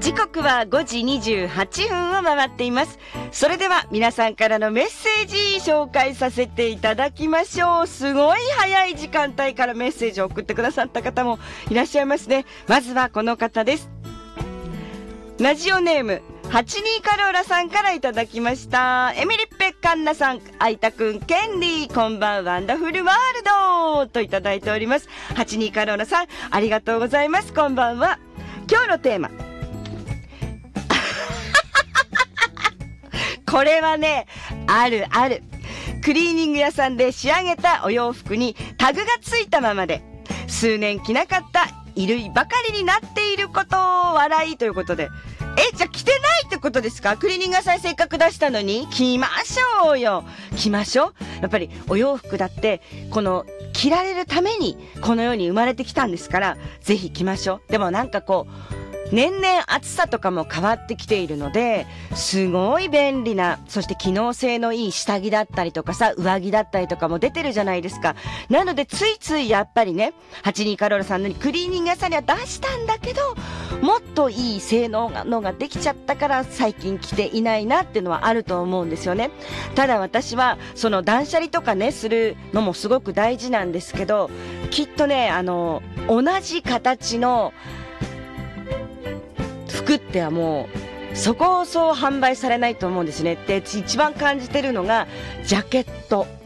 時刻は5時28分を回っています。それでは皆さんからのメッセージ紹介させていただきましょう。すごい早い時間帯からメッセージを送ってくださった方もいらっしゃいますね。まずはこの方です。ラジオネーム82カローラさんからいただきました。エミリッペカンナさん、アイタくん、ケンリー、こんばんワンダフルワールドといただいております。82カローラさん、ありがとうございます。こんばんは。今日のテーマこれはね、あるある。クリーニング屋さんで仕上げたお洋服にタグがついたままで数年着なかった衣類ばかりになっていることを笑いということで、じゃあ着てないってことですか？クリーニング屋さんせっかく出したのに着ましょうよ。着ましょう。やっぱりお洋服だってこの着られるためにこの世に生まれてきたんですから、ぜひ着ましょう。でもなんかこう年々暑さとかも変わってきているので、すごい便利な、そして機能性のいい下着だったりとかさ、上着だったりとかも出てるじゃないですか。なのでついついやっぱりね、82カローラさんのクリーニング屋さんには出したんだけど、もっといい性能のができちゃったから最近着ていないなっていうのはあると思うんですよね。ただ私はその断捨離とかねするのもすごく大事なんですけど、きっとね同じ形の服ってはもうそこそう販売されないと思うんですね。で、一番感じてるのがジャケット。